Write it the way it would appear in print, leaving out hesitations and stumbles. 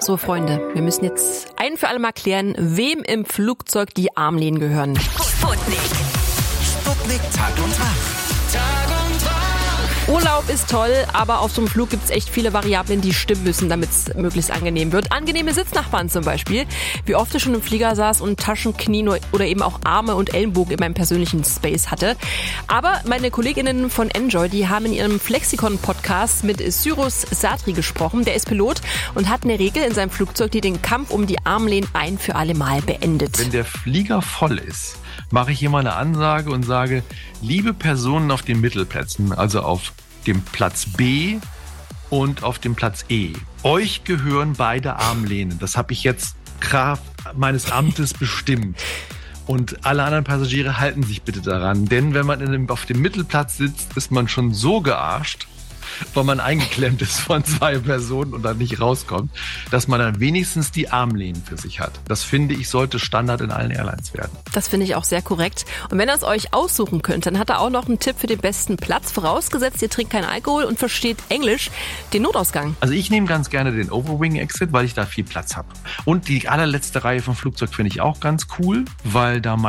So, Freunde, wir müssen jetzt ein für alle Mal klären, wem im Flugzeug die Armlehnen gehören. Sputnik. Sputnik Tag und Tag. Urlaub ist toll, aber auf so einem Flug gibt es echt viele Variablen, die stimmen müssen, damit es möglichst angenehm wird. Angenehme Sitznachbarn zum Beispiel. Wie oft ich schon im Flieger saß und Taschen, Knie oder eben auch Arme und Ellenbogen in meinem persönlichen Space hatte. Aber meine KollegInnen von Enjoy, die haben in ihrem Flexikon-Podcast mit Cyrus Satri gesprochen. Der ist Pilot und hat eine Regel in seinem Flugzeug, die den Kampf um die Armlehnen ein für alle Mal beendet. Wenn der Flieger voll ist, mache ich immer eine Ansage und sage, liebe Personen auf den Mittelplätzen, also auf dem Platz B und auf dem Platz E. Euch gehören beide Armlehnen. Das habe ich jetzt Kraft meines Amtes bestimmt. Und alle anderen Passagiere halten sich bitte daran. Denn wenn man auf dem Mittelplatz sitzt, ist man schon so gearscht, weil man eingeklemmt ist von zwei Personen und dann nicht rauskommt, dass man dann wenigstens die Armlehnen für sich hat. Das finde ich, sollte Standard in allen Airlines werden. Das finde ich auch sehr korrekt. Und wenn ihr es euch aussuchen könnt, dann hat er auch noch einen Tipp für den besten Platz. Vorausgesetzt, ihr trinkt keinen Alkohol und versteht Englisch, den Notausgang. Also ich nehme ganz gerne den Overwing Exit, weil ich da viel Platz habe. Und die allerletzte Reihe vom Flugzeug finde ich auch ganz cool, weil da